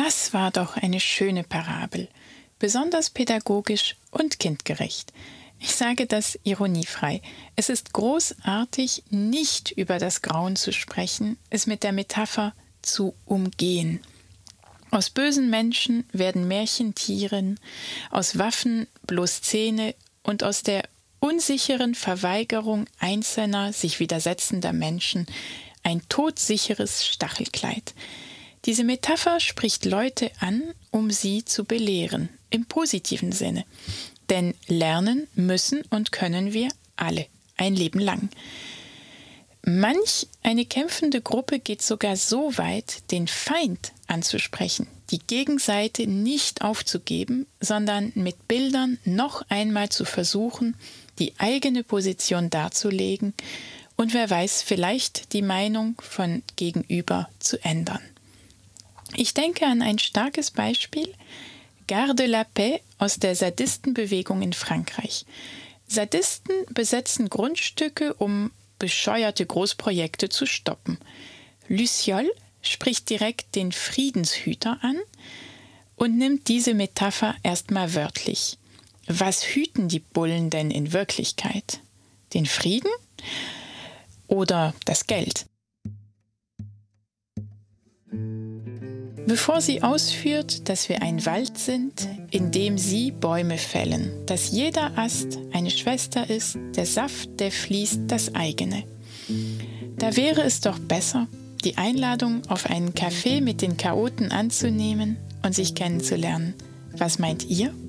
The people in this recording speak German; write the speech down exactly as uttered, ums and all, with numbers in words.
Das war doch eine schöne Parabel, besonders pädagogisch und kindgerecht. Ich sage das ironiefrei. Es ist großartig, nicht über das Grauen zu sprechen, es mit der Metapher zu umgehen. Aus bösen Menschen werden Märchentieren, aus Waffen bloß Zähne und aus der unsicheren Verweigerung einzelner, sich widersetzender Menschen ein todsicheres Stachelkleid. Diese Metapher spricht Leute an, um sie zu belehren, im positiven Sinne. Denn lernen müssen und können wir alle, ein Leben lang. Manch eine kämpfende Gruppe geht sogar so weit, den Feind anzusprechen, die Gegenseite nicht aufzugeben, sondern mit Bildern noch einmal zu versuchen, die eigene Position darzulegen und wer weiß, vielleicht die Meinung von Gegenüber zu ändern. Ich denke an ein starkes Beispiel, Garde la Paix aus der Sadistenbewegung in Frankreich. Sadisten besetzen Grundstücke, um bescheuerte Großprojekte zu stoppen. Luciol spricht direkt den Friedenshüter an und nimmt diese Metapher erstmal wörtlich. Was hüten die Bullen denn in Wirklichkeit? Den Frieden oder das Geld? Bevor sie ausführt, dass wir ein Wald sind, in dem sie Bäume fällen, dass jeder Ast eine Schwester ist, der Saft, der fließt, das eigene. Da wäre es doch besser, die Einladung auf einen Kaffee mit den Chaoten anzunehmen und sich kennenzulernen. Was meint ihr?